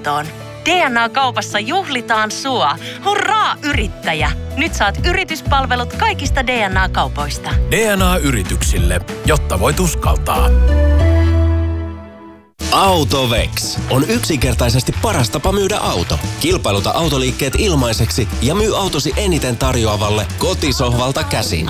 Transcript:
kuntoon. DNA-kaupassa juhlitaan sua. Hurraa yrittäjä! Nyt saat yrityspalvelut kaikista DNA-kaupoista. DNA-yrityksille, jotta voit uskaltaa. AutoVex on yksinkertaisesti paras tapa myydä auto. Kilpailuta autoliikkeet ilmaiseksi ja myy autosi eniten tarjoavalle kotisohvalta käsin.